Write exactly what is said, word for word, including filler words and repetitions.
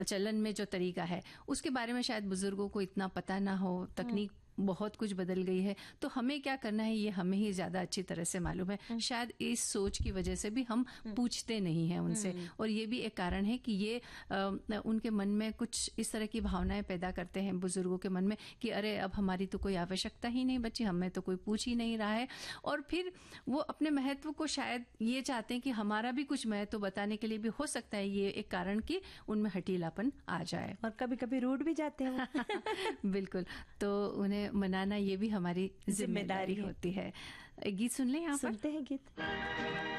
चलन में जो तरीका है उसके बारे में शायद बुजुर्गों को इतना पता ना हो, तकनीक बहुत कुछ बदल गई है, तो हमें क्या करना है ये हमें ही ज्यादा अच्छी तरह से मालूम है। शायद इस सोच की वजह से भी हम पूछते नहीं हैं उनसे, और ये भी एक कारण है कि ये आ, उनके मन में कुछ इस तरह की भावनाएं पैदा करते हैं बुजुर्गों के मन में कि अरे अब हमारी तो कोई आवश्यकता ही नहीं बची, हमें तो कोई पूछ ही नहीं रहा है। और फिर वो अपने महत्व को शायद ये चाहते हैं कि हमारा भी कुछ महत्व बताने के लिए भी हो सकता है ये एक कारण कि उनमें हठीलापन आ जाए, और कभी कभी रूठ भी जाते हैं। बिल्कुल, तो उन्हें मनाना ये भी हमारी जिम्मेदारी होती है। एक गीत सुन लें यहाँ पर? सुनते हैं गीत।